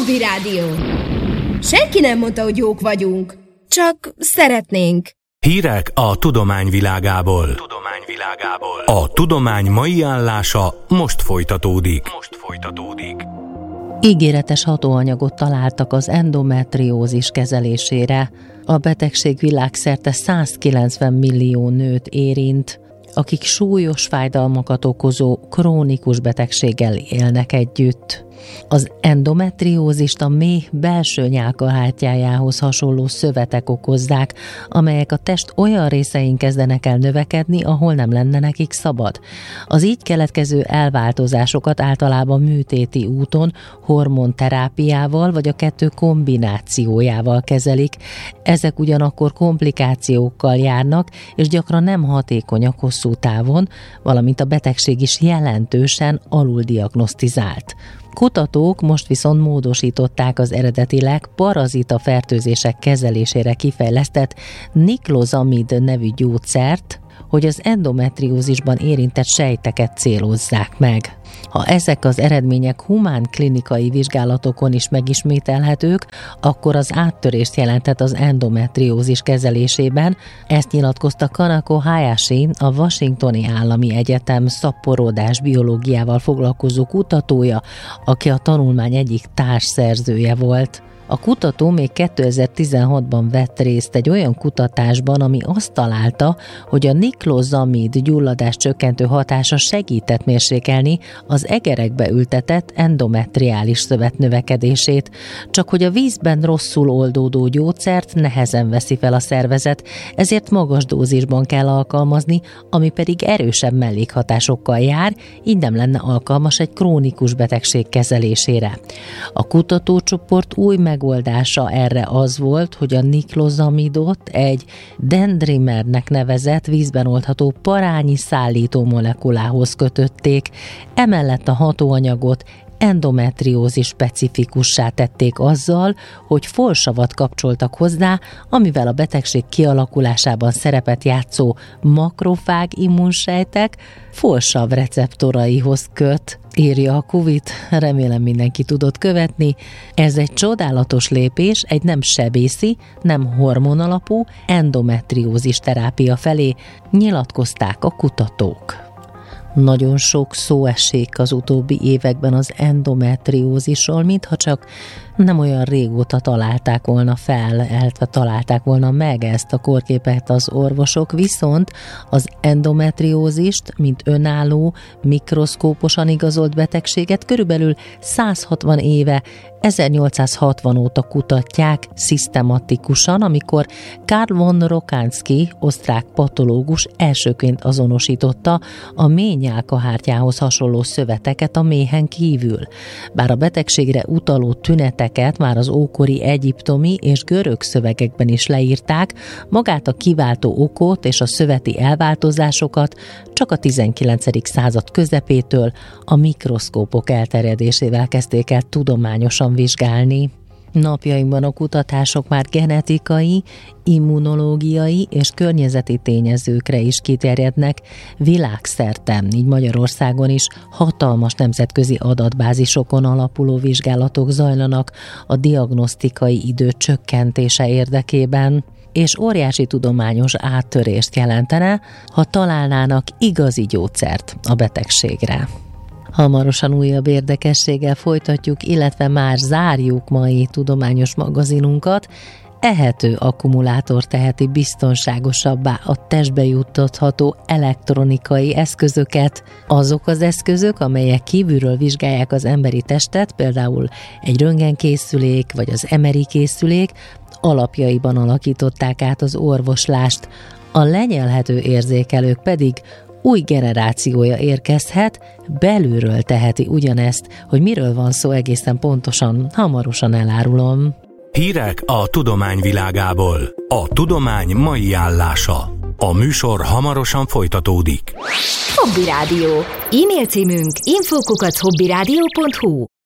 Hobby Rádió. Senki nem mondta, hogy jók vagyunk. Csak szeretnénk. Hírek a tudomány világából. A tudomány mai állása most folytatódik. Ígéretes hatóanyagot találtak az endometriózis kezelésére. A betegség világszerte 190 millió nőt érint, akik súlyos fájdalmakat okozó krónikus betegséggel élnek együtt. Az endometriózist a méh belső nyálkahártyájához hasonló szövetek okozzák, amelyek a test olyan részein kezdenek el növekedni, ahol nem lenne nekik szabad. Az így keletkező elváltozásokat általában műtéti úton, hormonterápiával vagy a kettő kombinációjával kezelik. Ezek ugyanakkor komplikációkkal járnak, és gyakran nem hatékonyak hosszú távon, valamint a betegség is jelentősen aluldiagnosztizált. Kutatók most viszont módosították az eredetileg parazita fertőzések kezelésére kifejlesztett niklozamid nevű gyógyszert, hogy az endometriózisban érintett sejteket célozzák meg. Ha ezek az eredmények humán klinikai vizsgálatokon is megismételhetők, akkor az áttörést jelentett az endometriózis kezelésében. Ezt nyilatkozta Kanako Hayashi, a Washingtoni Állami Egyetem szaporodás biológiával foglalkozó kutatója, aki a tanulmány egyik társszerzője volt. A kutató még 2016-ban vett részt egy olyan kutatásban, ami azt találta, hogy a niklozamid gyulladás csökkentő hatása segített mérsékelni az egerekbe ültetett endometriális szövet növekedését, csak hogy a vízben rosszul oldódó gyógyszert nehezen veszi fel a szervezet, ezért magas dózisban kell alkalmazni, ami pedig erősebb mellékhatásokkal jár, így nem lenne alkalmas egy krónikus betegség kezelésére. A kutatócsoport új megoldása erre az volt, hogy a niklozamidot egy dendrimernek nevezett vízben oldható parányi szállító molekulához kötötték, emellett a hatóanyagot endometriózis specifikussá tették azzal, hogy folsavat kapcsoltak hozzá, amivel a betegség kialakulásában szerepet játszó makrofág immunsejtek folsav receptoraihoz köt, írja a Kuvit, remélem mindenki tudott követni. Ez egy csodálatos lépés egy nem sebészi, nem hormonalapú endometriózis terápia felé, nyilatkozták a kutatók. Nagyon sok szó esik az utóbbi években az endometriózisról, mintha csak nem olyan régóta találták volna fel, illetve találták volna meg ezt a kórképet az orvosok, viszont az endometriózist, mint önálló, mikroszkóposan igazolt betegséget körülbelül 160 éve, 1860 óta kutatják szisztematikusan, amikor Karl von Rokanski, osztrák patológus elsőként azonosította a mély nyálkahártyához hasonló szöveteket a méhen kívül. Bár a betegségre utaló tüneteket már az ókori egyiptomi és görög szövegekben is leírták, magát a kiváltó okot és a szöveti elváltozásokat csak a 19. század közepétől a mikroszkópok elterjedésével kezdték el tudományosan vizsgálni. Napjainkban a kutatások már genetikai, immunológiai és környezeti tényezőkre is kiterjednek világszerte, így Magyarországon is hatalmas nemzetközi adatbázisokon alapuló vizsgálatok zajlanak a diagnosztikai idő csökkentése érdekében, és óriási tudományos áttörést jelentene, ha találnának igazi gyógyszert a betegségre. Hamarosan újabb érdekességgel folytatjuk, illetve már zárjuk mai tudományos magazinunkat. Ehető akkumulátor teheti biztonságosabbá a testbe juttatható elektronikai eszközöket. Azok az eszközök, amelyek kívülről vizsgálják az emberi testet, például egy röntgenkészülék vagy az MRI készülék, alapjaiban alakították át az orvoslást. A lenyelhető érzékelők pedig új generációja érkezhet, belülről teheti ugyanezt, hogy miről van szó egészen pontosan, hamarosan elárulom. Hírek a tudomány világából. A tudomány mai állása. A műsor hamarosan folytatódik. Hobby Rádió. E-mail címünk info@hobbyradio.hu